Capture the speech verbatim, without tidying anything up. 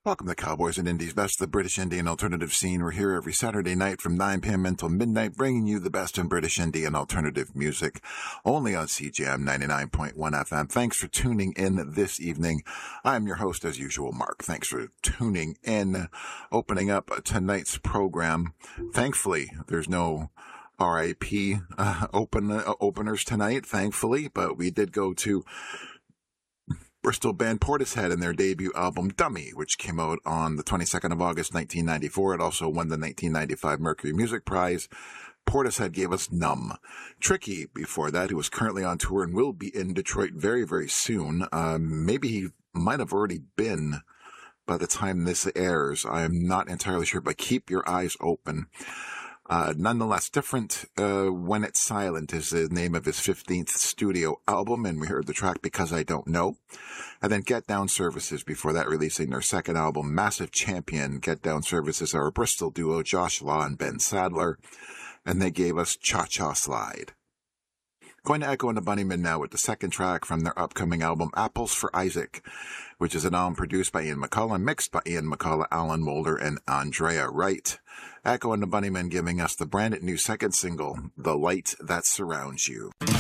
Welcome to Cowboys and Indies, best of the British Indian alternative scene. We're here every Saturday night from nine p.m. until midnight, bringing you the best in British Indian alternative music, only on C J M ninety-nine point one F M. Thanks for tuning in this evening. I'm your host, as usual, Mark. Thanks for tuning in. Opening up tonight's program. Thankfully, there's no R I P uh, open uh, openers tonight, thankfully, but we did go to Bristol band Portishead and their debut album Dummy, which came out on the twenty-second of August, nineteen ninety-four. It also won the nineteen ninety-five Mercury Music Prize. Portishead gave us Numb. Tricky, before that, who was currently on tour and will be in Detroit very, very soon. Um, maybe he might have already been by the time this airs. I'm not entirely sure, but keep your eyes open. Uh, nonetheless, Different uh, When It's Silent is the name of his fifteenth studio album, and we heard the track Because I Don't Know. And then Get Down Services, before that, releasing their second album, Massive Champion. Get Down Services are a Bristol duo, Josh Law and Ben Sadler, and they gave us Cha Cha Slide. Going to Echo and the Bunnymen now with the second track from their upcoming album, Apples for Isaac, which is an album produced by Ian McCullough, mixed by Ian McCullough, Alan Moulder, and Andrea Wright. Echo and the Bunnymen giving us the brand new second single, The Light That Surrounds You.